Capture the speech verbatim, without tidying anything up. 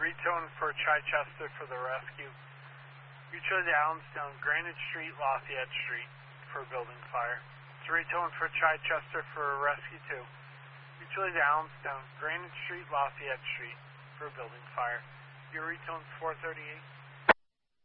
retone for Chichester for the rescue. Utility Allenstown, Granite Street, Lafayette Street for building fire. It's retone for Chichester for rescue two. Utility Allenstown, Granite Street, Lafayette Street for building fire. Your retone's four thirty-eight.